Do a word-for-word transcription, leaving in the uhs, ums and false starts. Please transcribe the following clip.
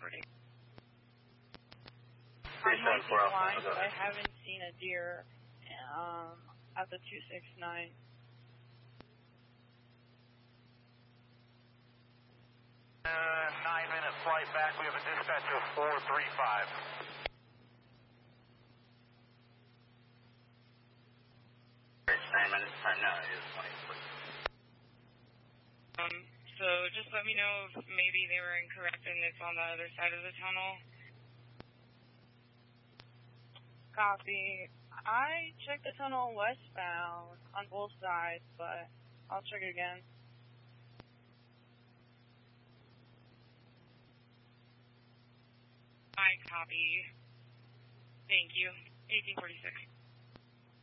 property. I might be blind, but I haven't seen a deer um, at the two six nine. Uh, nine minute flight back. We have a dispatch of four three five. Nine minutes time now. It is twenty-three. Um, so just let me know if maybe they were incorrect and it's on the other side of the tunnel. Copy. I checked the tunnel westbound on both sides, but I'll check it again. I copy. Thank you. eighteen forty-six.